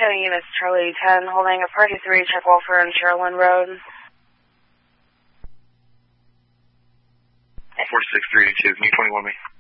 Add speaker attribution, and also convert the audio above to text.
Speaker 1: County units, Charlie 10, holding a party 3, check Walford and Sherlin Road.
Speaker 2: 4632, can you 21 me?